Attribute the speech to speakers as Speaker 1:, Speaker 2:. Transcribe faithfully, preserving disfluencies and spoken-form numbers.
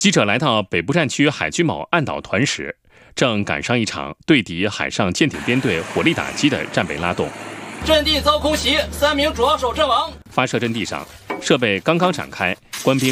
Speaker 1: 记者来到北部战区海军某岸岛团时，正赶上一场对敌海上舰艇编队火力打击的战备拉动。
Speaker 2: 阵地遭空袭，三名主要手阵亡。
Speaker 1: 发射阵地上，设备刚刚展开，官兵